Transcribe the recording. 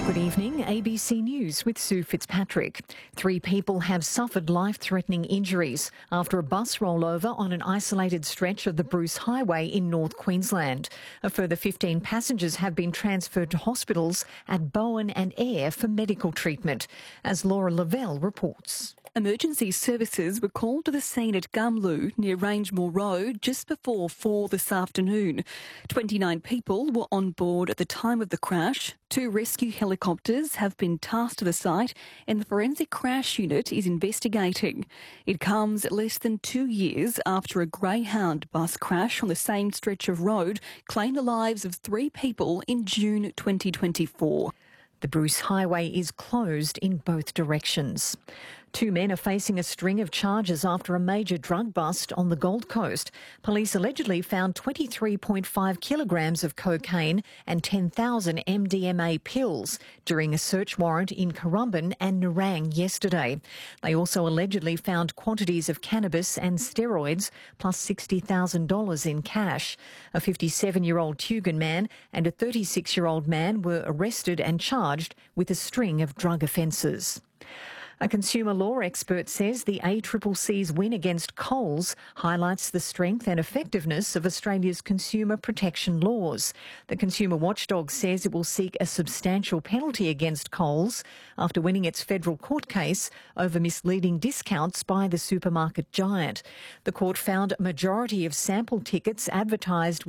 Good evening, ABC News with Sue Fitzpatrick. 3 people have suffered life-threatening injuries after a bus rollover on an isolated stretch of the Bruce Highway in North Queensland. A further 15 passengers have been transferred to hospitals at Bowen and Ayr for medical treatment, as Laura Lavelle reports. Emergency services were called to the scene at Gumlu near Rangemore Road just before 4 this afternoon. 29 people were on board at the time of the crash. 2 rescue helicopters have been tasked to the site and the forensic crash unit is investigating. It comes less than 2 years after a Greyhound bus crash on the same stretch of road claimed the lives of 3 people in June 2024. The Bruce Highway is closed in both directions. 2 men are facing a string of charges after a major drug bust on the Gold Coast. Police allegedly found 23.5 kilograms of cocaine and 10,000 MDMA pills during a search warrant in Currumbin and Nerang yesterday. They also allegedly found quantities of cannabis and steroids, plus $60,000 in cash. A 57-year-old Tugun man and a 36-year-old man were arrested and charged with a string of drug offences. A consumer law expert says the ACCC's win against Coles highlights the strength and effectiveness of Australia's consumer protection laws. The consumer watchdog says it will seek a substantial penalty against Coles after winning its federal court case over misleading discounts by the supermarket giant. The court found a majority of sample tickets advertised